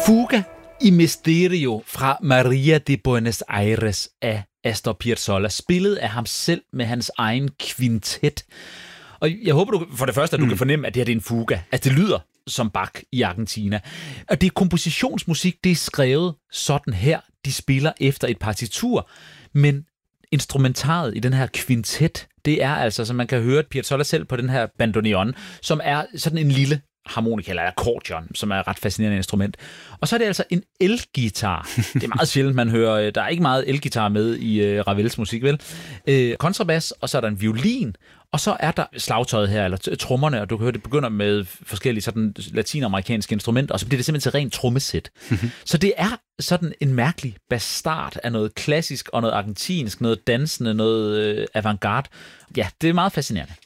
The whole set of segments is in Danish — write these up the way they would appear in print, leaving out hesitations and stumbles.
Fuga i Misterio fra Maria de Buenos Aires af Astor Piazzolla, spillet af ham selv med hans egen kvintet. Og jeg håber, du for det første, at du kan fornemme, at det her det er en fuga. Altså, det lyder som Bach i Argentina. Og det er kompositionsmusik, det er skrevet sådan her. De spiller efter et partitur, men instrumentaret i den her kvintet, det er altså, som man kan høre Piazzolla selv på den her bandoneon, som er sådan en lille harmonika eller akkordeon, som er et ret fascinerende instrument. Og så er det altså en elgitar. Det er meget sjældent, man hører. Der er ikke meget elgitar med i Ravels musik, vel? Kontrabas, og så er der en violin, og så er der slagtøjet her, eller trommerne, og du kan høre, det begynder med forskellige sådan latinamerikanske instrumenter, og så bliver det simpelthen til rent trommesæt. Så det er sådan en mærkelig bastard af noget klassisk og noget argentinsk, noget dansende, noget avantgarde. Ja, det er meget fascinerende.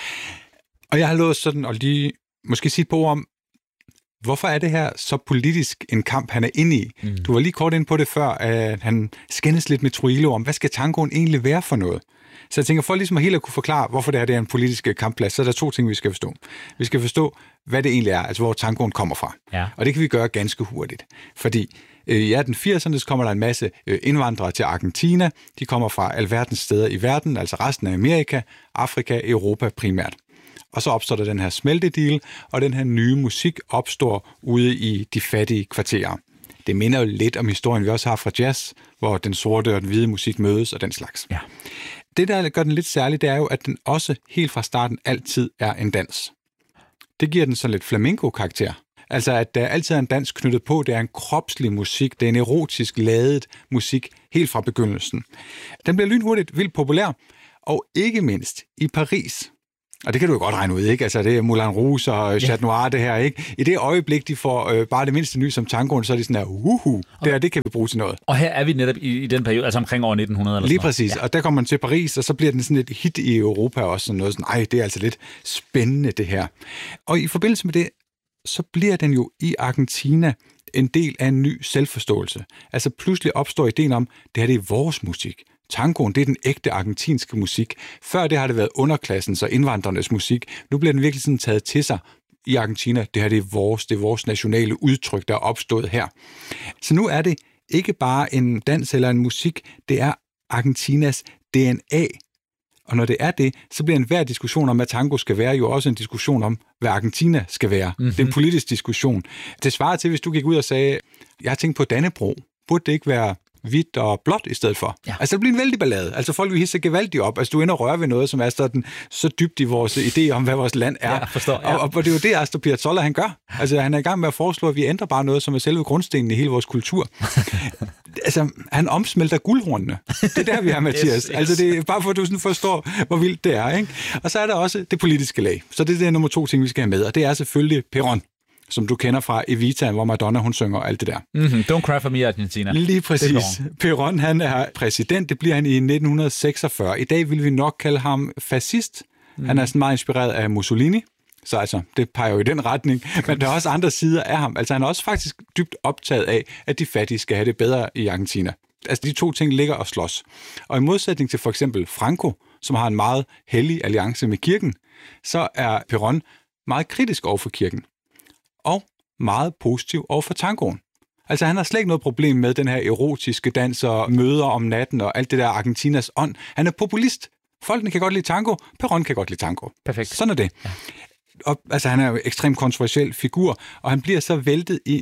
Og jeg har lovet sådan at lige måske sige på om, hvorfor er det her så politisk en kamp, han er inde i? Du var lige kort inde på det før, at han skændes lidt med Trujillo om, hvad skal tangoen egentlig være for noget? Så jeg tænker, for ligesom at helt at kunne forklare, hvorfor det er en politisk kampplads, så er der to ting, vi skal forstå. Vi skal forstå, hvad det egentlig er, altså hvor tangoen kommer fra. Ja. Og det kan vi gøre ganske hurtigt. Fordi i 1880'erne så kommer der en masse indvandrere til Argentina. De kommer fra alverdens steder i verden, altså resten af Amerika, Afrika, Europa primært. Og så opstår der den her smeltedeal, og den her nye musik opstår ude i de fattige kvarterer. Det minder jo lidt om historien, vi også har fra jazz, hvor den sorte og den hvide musik mødes og den slags. Ja. Det, der gør den lidt særlig, det er jo, at den også helt fra starten altid er en dans. Det giver den sådan lidt flamenco-karakter. Altså, at der altid er en dans knyttet på, det er en kropslig musik, det er en erotisk ladet musik helt fra begyndelsen. Den bliver lynhurtigt vildt populær, og ikke mindst i Paris. Og det kan du jo godt regne ud, ikke? Altså, det er Moulin Rouge og Chat Noir, det her, ikke? I det øjeblik, de får bare det mindste ny som tangoen, så er de sådan her, det kan vi bruge til noget. Og her er vi netop i den periode, altså omkring år 1900 eller lige præcis, ja. Og der kommer man til Paris, og så bliver den sådan et hit i Europa også, sådan noget sådan, det er altså lidt spændende, det her. Og i forbindelse med det, så bliver den jo i Argentina en del af en ny selvforståelse. Altså, pludselig opstår ideen om, det her det er vores musik. Tangoen, det er den ægte argentinske musik. Før det har det været underklassens og indvandrernes musik. Nu bliver den virkelig sådan taget til sig i Argentina. Det her det er vores nationale udtryk, der er opstået her. Så nu er det ikke bare en dans eller en musik, det er Argentinas DNA. Og når det er det, så bliver enhver diskussion om, hvad tango skal være, jo også en diskussion om, hvad Argentina skal være. Det er en politisk diskussion. Det svarer til, hvis du gik ud og sagde, jeg har tænkt på Dannebrog. Burde det ikke være hvidt og blåt i stedet for? Ja. Altså, det bliver en vældig ballade. Altså, folk vil hisse gevaldigt op. Altså, du ender og røre ved noget, som er så dybt i vores idé om, hvad vores land er. Ja, forstår, ja. Og det er jo det, Astor Piazzolla, han gør. Altså, han er i gang med at foreslå, at vi ændrer bare noget, som er selve grundstenen i hele vores kultur. Altså, han omsmelter guldhornene. Det er der, vi er, Mathias. Yes. Altså, det er bare for, at du sådan forstår, hvor vildt det er, ikke? Og så er der også det politiske lag. Så det er nummer 2 ting, vi skal have med, og det er selvfølgelig Perón, som du kender fra Evita, hvor Madonna, hun synger alt det der. Don't cry for me, Argentina. Lige præcis. Perón, han er præsident, det bliver han i 1946. I dag vil vi nok kalde ham fascist. Han er sådan meget inspireret af Mussolini, så altså, det peger jo i den retning. Men der er også andre sider af ham. Altså, han er også faktisk dybt optaget af, at de fattige skal have det bedre i Argentina. Altså, de to ting ligger og slås. Og i modsætning til for eksempel Franco, som har en meget hellig alliance med kirken, så er Perón meget kritisk over for kirken. Og meget positiv over for tangoen. Altså, han har slet ikke noget problem med den her erotiske dans og møder om natten og alt det der Argentinas ånd. Han er populist. Folkene kan godt lide tango. Perón kan godt lide tango. Perfekt. Sådan er det. Ja. Og, altså, han er jo en ekstremt kontroversiel figur, og han bliver så væltet i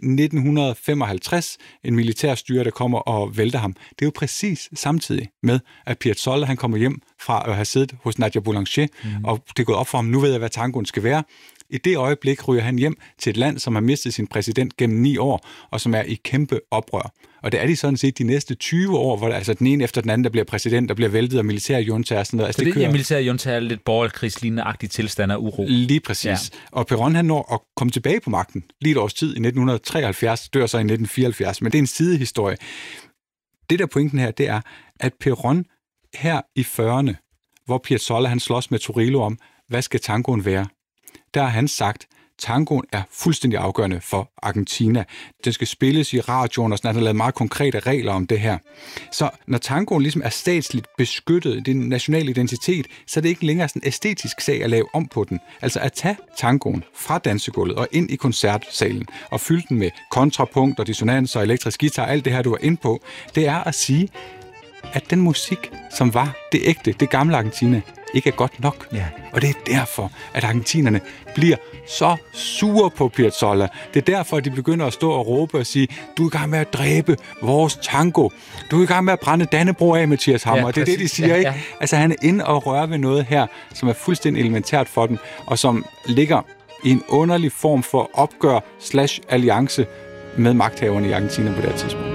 1955. En militærstyre, der kommer og vælter ham. Det er jo præcis samtidig med, at Piazzolla, han kommer hjem fra at have siddet hos Nadia Boulanger, og det er gået op for ham, nu ved jeg, hvad tangoen skal være. I det øjeblik ryger han hjem til et land, som har mistet sin præsident gennem 9 år, og som er i kæmpe oprør. Og det er de sådan set de næste 20 år, hvor der, altså den ene efter den anden, der bliver præsident, der bliver væltet af militærjunta og sådan noget. Altså, så det militærjunta er lidt borgerkrigslignende-agtig tilstand af uro. Lige præcis. Ja. Og Perón, han når at komme tilbage på magten lige et års tid i 1973, dør så i 1974, men det er en sidehistorie. Det der pointen her, det er, at Perón her i 40'erne, hvor Piazzolla han slås med Trujillo om, hvad skal tangoen være? Der har han sagt, tangoen er fuldstændig afgørende for Argentina. Den skal spilles i radioen, og sådan, han har lavet meget konkrete regler om det her. Så når tangoen ligesom er statsligt beskyttet i den nationale identitet, så er det ikke længere sådan en æstetisk sag at lave om på den. Altså at tage tangoen fra dansegulvet og ind i koncertsalen og fylde den med kontrapunkt og dissonanser og elektrisk guitar, alt det her, du var inde på, det er at sige, at den musik, som var det ægte, det gamle Argentina, ikke er godt nok. Ja. Og det er derfor, at argentinerne bliver så sure på Piazzolla. Det er derfor, at de begynder at stå og råbe og sige, du er i gang med at dræbe vores tango. Du er i gang med at brænde Dannebrog af, Mathias Hammer. Ja, det er det, de siger, ikke? Altså, han er inde og rører ved noget her, som er fuldstændig elementært for dem, og som ligger i en underlig form for opgør / alliance med magthaverne i Argentina på det her tidspunkt.